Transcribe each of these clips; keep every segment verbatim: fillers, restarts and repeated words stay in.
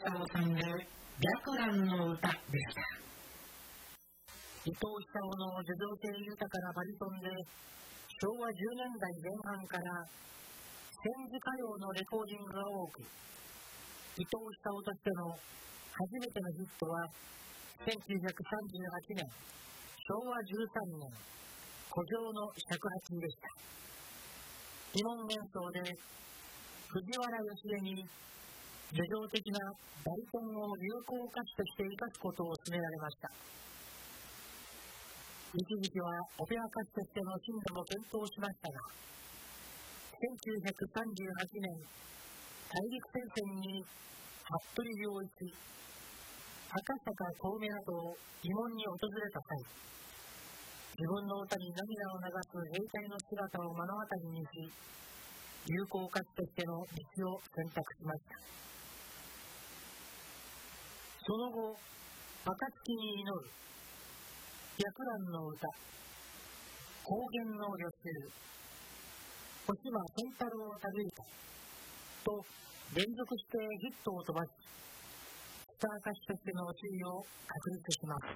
太郎さんで白蘭の歌でした。伊藤久夫の叙情性豊かなバリトンでしょうわじゅうねんだいぜん半から戦時歌謡のレコーディングが多く、伊藤久夫としての初めてのヒットはせんきゅうひゃくさんじゅうはちねんしょうわじゅうさんねん古城の尺八でした。慰問演奏で藤原芳恵に叙情的なバリトンを流行歌手として生かすことを勧められました。一時期はオペラ歌手としての進路も検討しましたが、せんきゅうひゃくさんじゅうはちねん大陸戦線に服部良一、赤坂小梅などを慰問に訪れた際、自分の歌に涙を流す兵隊の姿を目の当たりにし、流行歌手としての道を選択しました。その後、暁に祈る、白蘭の歌、高原の旅愁、星間仙太郎たぐいたと連続してヒットを飛ばし、スター歌手としての地位を確立します。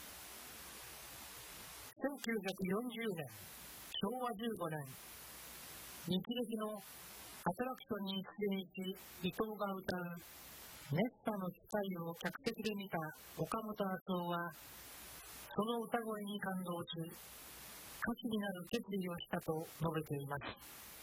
せんきゅうひゃくよんじゅうねん、しょうわじゅうごねん、日劇のアトラクションに出演し、伊藤が歌う熱波の機会を客席で見た岡本敦夫は、その歌声に感動し、歌手になる決意をしたと述べています。